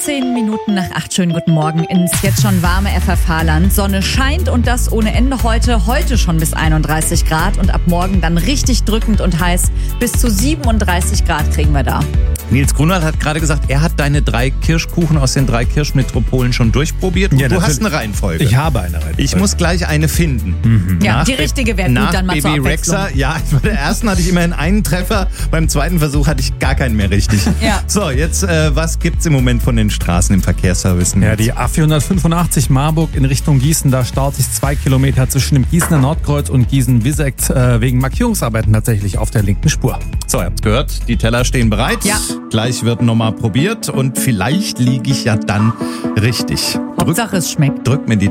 10 Minuten nach 8. Schönen guten Morgen ins jetzt schon warme FFH-Land. Sonne scheint und das ohne Ende heute. Heute schon bis 31 Grad und ab morgen dann richtig drückend und heiß. Bis zu 37 Grad kriegen wir da. Nils Grunwald hat gerade gesagt, er hat deine 3 Kirschkuchen aus den 3 Kirschmetropolen schon durchprobiert. Und Ja, du natürlich. hast eine Reihenfolge. Ich habe eine Reihenfolge. Ich muss gleich eine finden. Ja, die richtige wäre gut, dann mal zur Baby Abwechslung. Rexha. Ja, bei der ersten hatte ich immerhin einen Treffer. Beim zweiten Versuch hatte ich gar keinen mehr richtig. Ja. So, jetzt, was gibt's im Moment von den Straßen im Verkehrsservice? Ja, die A485 Marburg in Richtung Gießen, da staut sich 2 Kilometer zwischen dem Gießener Nordkreuz und Gießen-Wissekt wegen Markierungsarbeiten tatsächlich auf der linken Spur. So, ihr habt's gehört, die Teller stehen bereit. Ja. Gleich wird nochmal probiert und vielleicht liege ich ja dann richtig. Hauptsache es schmeckt. Drück mir die